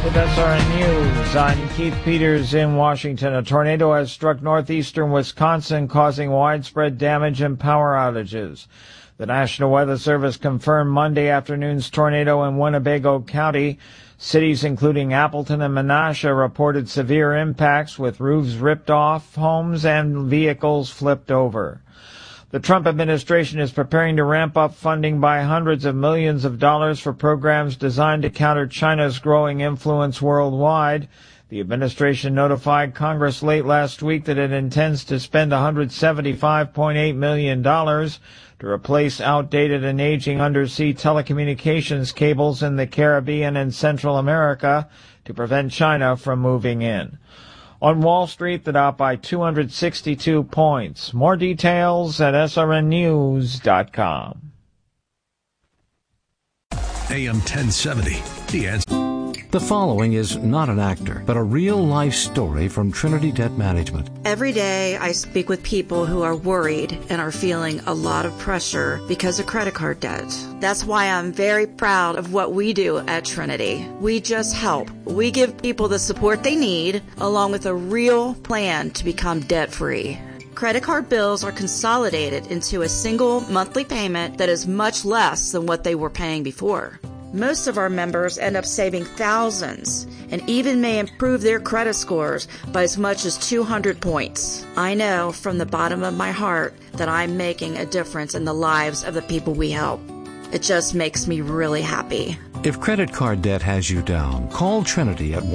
With SRN News, I'm Keith Peters in Washington. A tornado has struck northeastern Wisconsin, causing widespread damage and power outages. The National Weather Service confirmed Monday afternoon's tornado in Winnebago County. Cities including Appleton and Menasha reported severe impacts, with roofs ripped off, homes and vehicles flipped over. The Trump administration is preparing to ramp up funding by hundreds of millions of dollars for programs designed to counter China's growing influence worldwide. The administration notified Congress late last week that it intends to spend $175.8 million to replace outdated and aging undersea telecommunications cables in the Caribbean and Central America to prevent China from moving in. On Wall Street, the Dow by 262 points. More details at srnnews.com. AM 1070, The Answer. The following is not an actor, but a real-life story from Trinity Debt Management. Every day I speak with people who are worried and are feeling a lot of pressure because of credit card debt. That's why I'm very proud of what we do at Trinity. We just help. We give people the support they need, along with a real plan to become debt-free. Credit card bills are consolidated into a single monthly payment that is much less than what they were paying before. Most of our members end up saving thousands and even may improve their credit scores by as much as 200 points. I know from the bottom of my heart that I'm making a difference in the lives of the people we help. It just makes me really happy. If credit card debt has you down, call Trinity at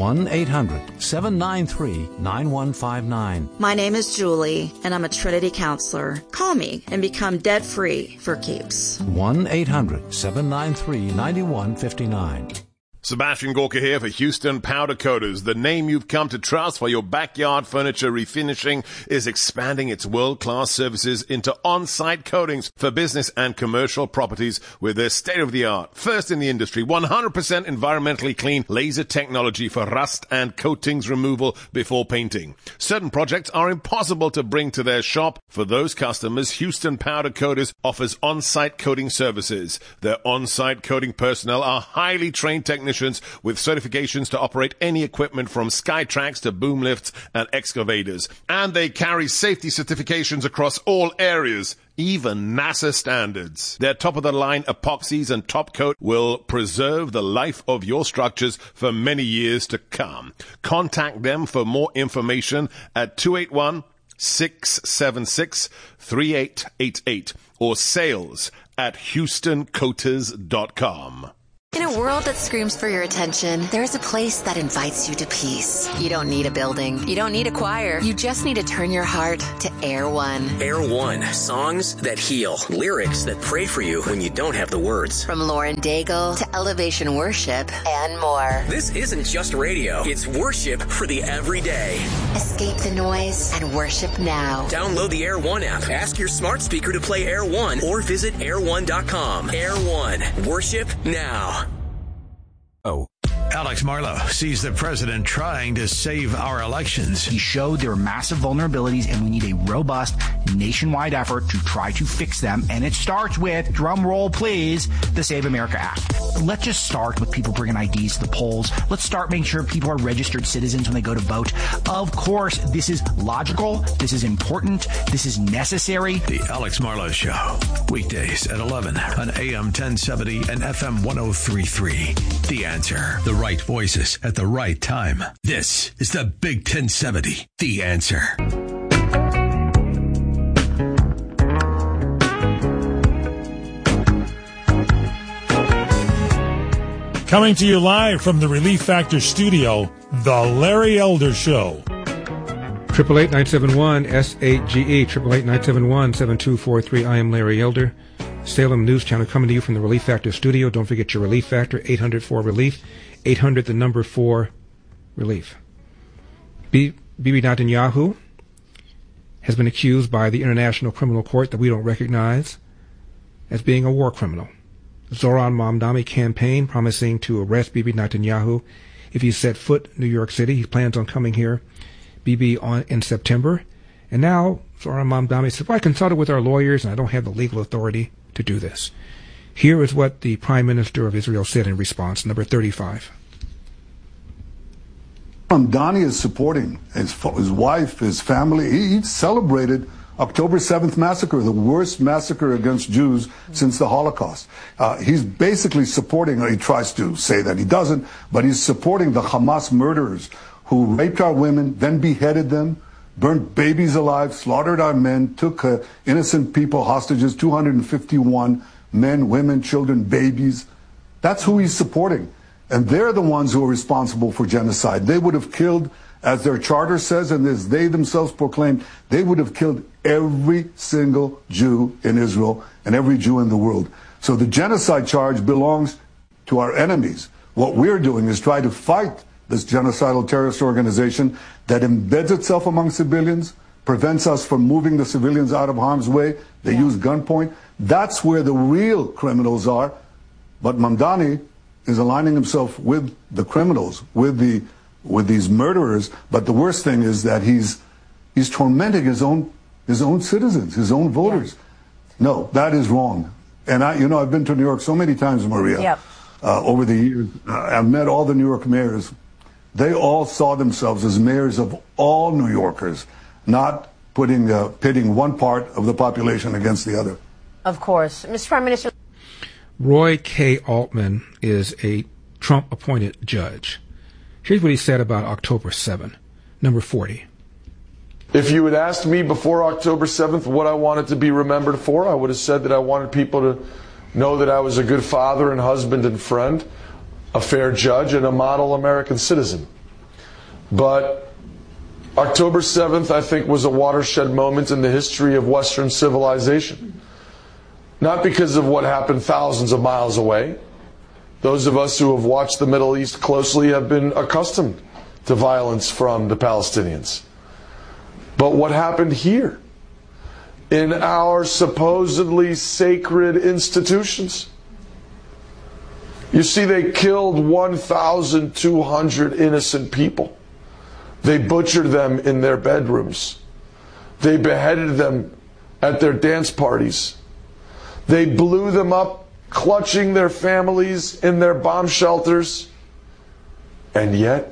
1-800-793-9159. My name is Julie, and I'm a Trinity counselor. Call me and become debt-free for keeps. 1-800-793-9159. Sebastian Gorka here for Houston Powder Coaters. The name you've come to trust for your backyard furniture refinishing is expanding its world-class services into on-site coatings for business and commercial properties with their state-of-the-art, first in the industry, 100% environmentally clean laser technology for rust and coatings removal before painting. Certain projects are impossible to bring to their shop. For those customers, Houston Powder Coaters offers on-site coating services. Their on-site coating personnel are highly trained technicians with certifications to operate any equipment from Skytrax to boom lifts and excavators. And they carry safety certifications across all areas, even NASA standards. Their top-of-the-line epoxies and top coat will preserve the life of your structures for many years to come. Contact them for more information at 281-676-3888 or sales@HoustonCoaters.com. In a world that screams for your attention, there's a place that invites you to peace. You don't need a building. You don't need a choir. You just need to turn your heart to Air One. Air One. Songs that heal. Lyrics that pray for you when you don't have the words. From Lauren Daigle to Elevation Worship and more. This isn't just radio. It's worship for the everyday. Escape the noise and worship now. Download the Air One app. Ask your smart speaker to play Air One or visit air1.com. Air One. Worship now. Alex Marlow sees the president trying to save our elections. He showed there are massive vulnerabilities and we need a robust nationwide effort to try to fix them. And it starts with, drum roll please, the Save America Act. Let's just start with people bringing IDs to the polls. Let's start making sure people are registered citizens when they go to vote. Of course, this is logical. This is important. This is necessary. The Alex Marlow Show. Weekdays at 11 on AM 1070 and FM 1033. The Answer. The right voices at the right time. This is the Big 1070. The Answer. Coming to you live from the Relief Factor studio, The Larry Elder Show. 888-971-SAGE, 888-971-7243. I am Larry Elder. Salem News Channel coming to you from the Relief Factor studio. Don't forget your Relief Factor, 800-4-RELIEF, 800-4-RELIEF. Bibi Netanyahu has been accused by the International Criminal Court that we don't recognize as being a war criminal. Zoran Mamdani campaign promising to arrest Bibi Netanyahu if he set foot in New York City. He plans on coming here, Bibi, in September. And now Zoran Mamdani said, well, I consulted with our lawyers and I don't have the legal authority to do this. Here is what the Prime Minister of Israel said in response, number 35. Mamdani is supporting his wife, his family. He celebrated October 7th massacre, the worst massacre against Jews since the Holocaust. He's basically supporting, or he tries to say that he doesn't, but he's supporting the Hamas murderers who raped our women, then beheaded them, burnt babies alive, slaughtered our men, took innocent people hostages, 251 men, women, children, babies. That's who he's supporting. And they're the ones who are responsible for genocide. They would have killed, as their charter says, and as they themselves proclaimed, they would have killed every single Jew in Israel and every Jew in the world. So the genocide charge belongs to our enemies. What we're doing is try to fight this genocidal terrorist organization that embeds itself among civilians, prevents us from moving the civilians out of harm's way. They use gunpoint. That's where the real criminals are. But Mamdani is aligning himself with the criminals, with these murderers. But the worst thing is that he's tormenting his own citizens, his own voters. No, that is wrong. And I've been to New York so many times, Maria, over the years. I've met all the New York mayors. They all saw themselves as mayors of all New Yorkers, not pitting one part of the population against the other. Of course. Mr. Prime Minister. Roy K. Altman is a Trump-appointed judge. Here's what he said about October 7, number 40. If you had asked me before October 7th what I wanted to be remembered for, I would have said that I wanted people to know that I was a good father and husband and friend, a fair judge, and a model American citizen. But October 7th, I think, was a watershed moment in the history of Western civilization. Not because of what happened thousands of miles away. Those of us who have watched the Middle East closely have been accustomed to violence from the Palestinians. But what happened here, in our supposedly sacred institutions? You see, they killed 1,200 innocent people. They butchered them in their bedrooms. They beheaded them at their dance parties. They blew them up, clutching their families in their bomb shelters. And yet,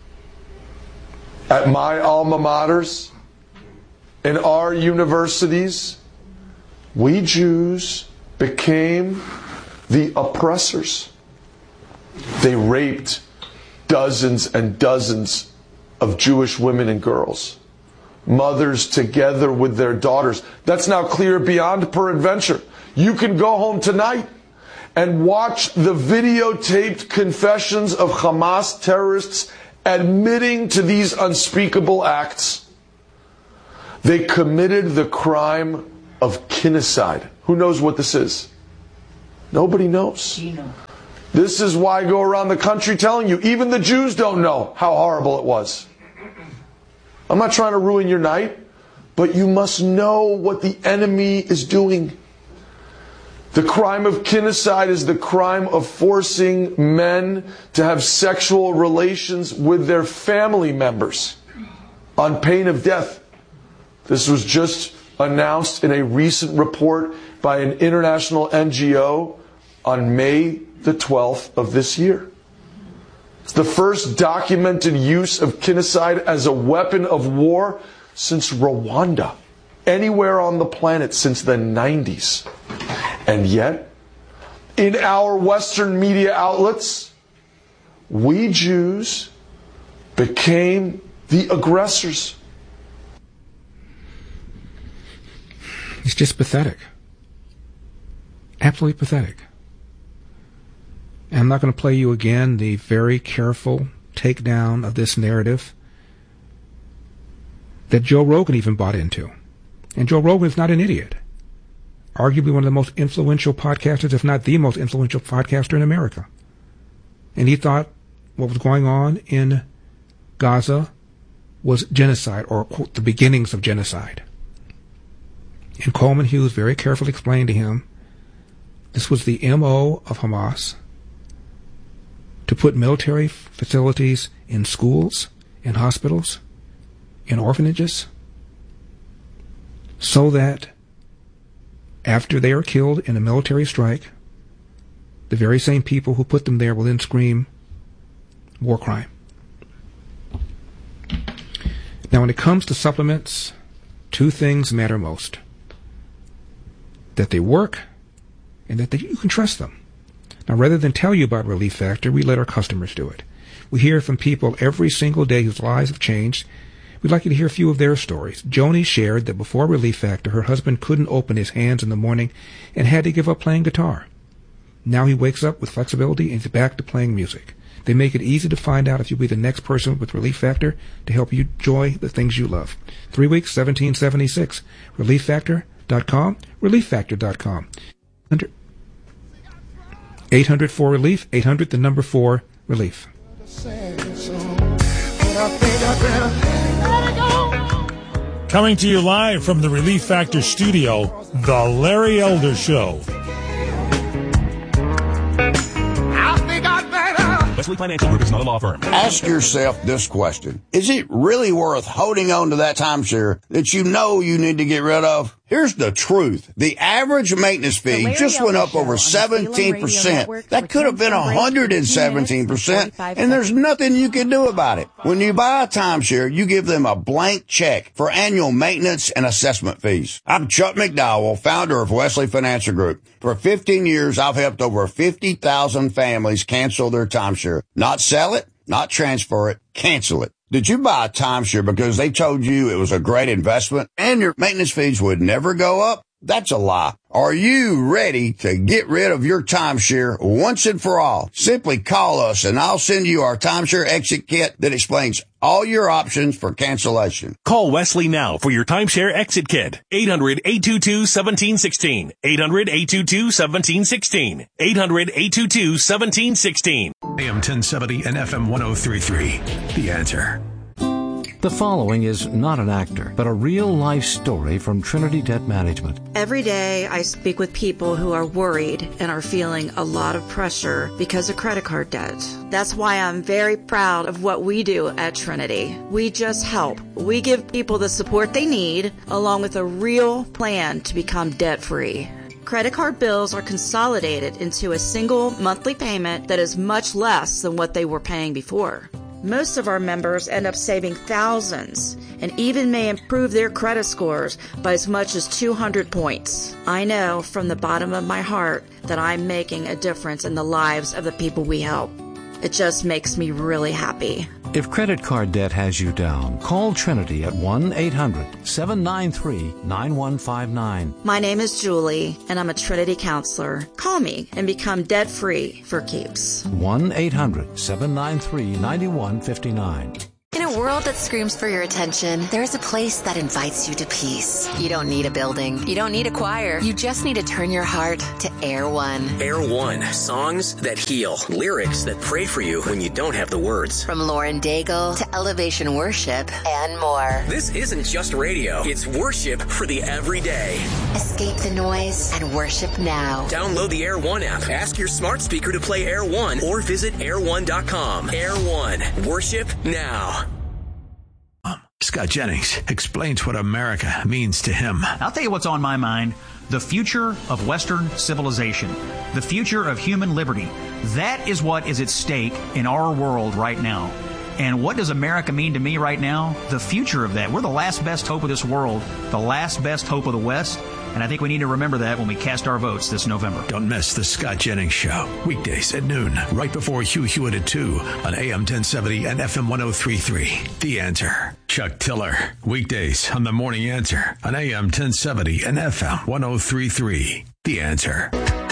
at my alma maters, in our universities, we Jews became the oppressors. They raped dozens and dozens of Jewish women and girls, mothers together with their daughters. That's now clear beyond peradventure. You can go home tonight and watch the videotaped confessions of Hamas terrorists admitting to these unspeakable acts. They committed the crime of kinocide. Who knows what this is? Nobody knows. This is why I go around the country telling you, even the Jews don't know how horrible it was. I'm not trying to ruin your night, but you must know what the enemy is doing. The crime of kinocide is the crime of forcing men to have sexual relations with their family members on pain of death. This was just announced in a recent report by an international NGO on May the 12th of this year. It's the first documented use of kinocide as a weapon of war since Rwanda, anywhere on the planet since the 90s. And yet, in our Western media outlets, we Jews became the aggressors. It's just pathetic. Absolutely pathetic. And I'm not going to play you again the very careful takedown of this narrative that Joe Rogan even bought into. And Joe Rogan is not an idiot. Arguably one of the most influential podcasters, if not the most influential podcaster in America. And he thought what was going on in Gaza was genocide, or, quote, the beginnings of genocide. And Coleman Hughes very carefully explained to him this was the MO of Hamas, to put military facilities in schools, in hospitals, in orphanages, so that after they are killed in a military strike, the very same people who put them there will then scream war crime. Now, when it comes to supplements, two things matter most: that they work and that you can trust them. Now, rather than tell you about Relief Factor, we let our customers do it. We hear from people every single day whose lives have changed. We'd like you to hear a few of their stories. Joni shared that before Relief Factor, her husband couldn't open his hands in the morning and had to give up playing guitar. Now he wakes up with flexibility and is back to playing music. They make it easy to find out if you'll be the next person with Relief Factor to help you enjoy the things you love. 3 weeks, $17.76. ReliefFactor.com, ReliefFactor.com. 800-4-RELIEF, 800 the number 4 relief. Coming to you live from the Relief Factor studio, The Larry Elder Show. Wesley Financial Group is not a law firm. Ask yourself this question. Is it really worth holding on to that timeshare that you know you need to get rid of? Here's the truth. The average maintenance fee just went up over 17%. That could have been 117%, and there's nothing you can do about it. When you buy a timeshare, you give them a blank check for annual maintenance and assessment fees. I'm Chuck McDowell, founder of Wesley Financial Group. For 15 years, I've helped over 50,000 families cancel their timeshare. Not sell it, not transfer it, cancel it. Did you buy a timeshare because they told you it was a great investment and your maintenance fees would never go up? That's a lie. Are you ready to get rid of your timeshare once and for all? Simply call us and I'll send you our timeshare exit kit that explains all your options for cancellation. Call Wesley now for your timeshare exit kit. 800-822-1716. 800-822-1716. 800-822-1716. AM 1070 and FM 1033. The Answer. The following is not an actor, but a real-life story from Trinity Debt Management. Every day I speak with people who are worried and are feeling a lot of pressure because of credit card debt. That's why I'm very proud of what we do at Trinity. We just help. We give people the support they need, along with a real plan to become debt-free. Credit card bills are consolidated into a single monthly payment that is much less than what they were paying before. Most of our members end up saving thousands and even may improve their credit scores by as much as 200 points. I know from the bottom of my heart that I'm making a difference in the lives of the people we help. It just makes me really happy. If credit card debt has you down, call Trinity at 1-800-793-9159. My name is Julie, and I'm a Trinity counselor. Call me and become debt-free for keeps. 1-800-793-9159. In a world that screams for your attention, there's a place that invites you to peace. You don't need a building. You don't need a choir. You just need to turn your heart to Air One. Air One, songs that heal, lyrics that pray for you when you don't have the words. From Lauren Daigle to Elevation Worship and more. This isn't just radio. It's worship for the everyday. Escape the noise and worship now. Download the Air One app. Ask your smart speaker to play Air One or visit air1.com. Air One, worship now. Scott Jennings explains what America means to him. I'll tell you what's on my mind. The future of Western civilization. The future of human liberty. That is what is at stake in our world right now. And what does America mean to me right now? The future of that. We're the last best hope of this world. The last best hope of the West. And I think we need to remember that when we cast our votes this November. Don't miss the Scott Jennings Show. Weekdays at noon, right before Hugh Hewitt at 2 on AM 1070 and FM 1033. The Answer. Chuck Tiller. Weekdays on The Morning Answer on AM 1070 and FM 1033. The Answer.